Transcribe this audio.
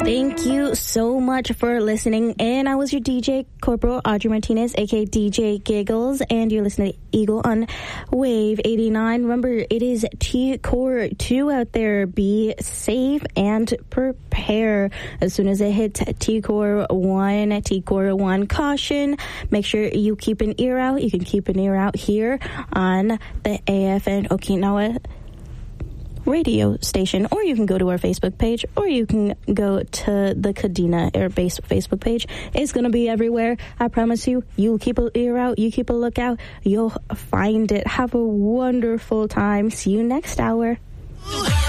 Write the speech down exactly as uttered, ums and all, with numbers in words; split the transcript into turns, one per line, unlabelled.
Thank you so much for listening. And I was your D J, Corporal Audrey Martinez, aka D J Giggles, and you're listening to Eagle on Wave eighty-nine. Remember, it is T Core two out there. Be safe and prepare. As soon as it hits T Core one, T Core one caution, make sure you keep an ear out. You can keep an ear out here on the A F N Okinawa radio station, or you can go to our Facebook page, or you can go to the Kadena Air Base Facebook page. It's going to be everywhere. I promise you. You keep an ear out. You keep a lookout. You'll find it. Have a wonderful time. See you next hour.